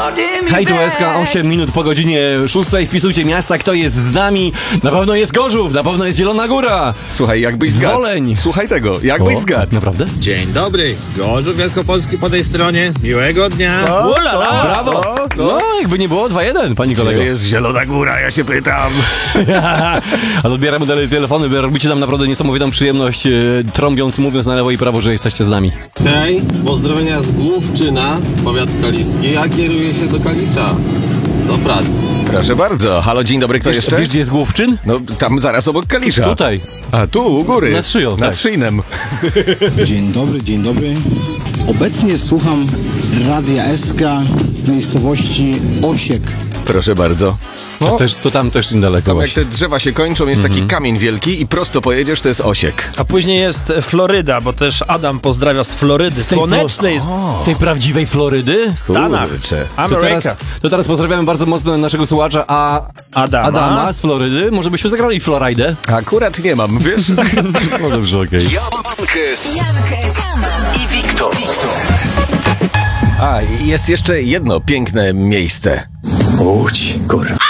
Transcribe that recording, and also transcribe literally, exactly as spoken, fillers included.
Hej, tu S K, osiem minut po godzinie szóstej. Wpisujcie miasta, kto jest z nami. Na pewno jest Gorzów, na pewno jest Zielona Góra. Słuchaj, jakbyś zgadł. Woleń. Słuchaj tego, jakbyś O, zgadł. Naprawdę? Dzień dobry, Gorzów Wielkopolski po tej stronie. Miłego dnia. Ulala, brawo. No, jakby nie było, dwa jeden, pani Gdzie kolego. jest Zielona Góra, ja się pytam. Ale odbieramy dalej telefony, wy robicie nam naprawdę niesamowitą przyjemność, e, trąbiąc, mówiąc na lewo i prawo, że jesteście z nami. Hej, pozdrowienia z Główczyna, powiat kaliski, a kieruję się do Kalisza. Do pracy. Proszę bardzo. Halo, dzień dobry, kto jeszcze? Wiesz, gdzie jest Główczyn? No, tam zaraz obok Kalisza. Tutaj. A tu, u góry. Nad szyją, Nad tak. Szyjnem. Dzień dobry, dzień dobry. Obecnie słucham Radia S K w miejscowości Osiek. Proszę bardzo. To, też, to tam też niedaleko Tam jak właśnie. te drzewa się kończą, jest taki kamień wielki i prosto pojedziesz, to jest Osiek. A później jest Floryda, bo też Adam pozdrawia z Florydy. Z tej Słonecznej jest Flo- tej prawdziwej Florydy? w Stanach. Kurczę. To Ameryka. teraz, to teraz pozdrawiamy bardzo mocno naszego słuchacza, a Adama. Adama z Florydy. Może byśmy zagrali Floridę? Akurat nie mam, wiesz? No dobrze, okej. i Wiktor. A, jest jeszcze jedno piękne miejsce. Łódź, kurwa.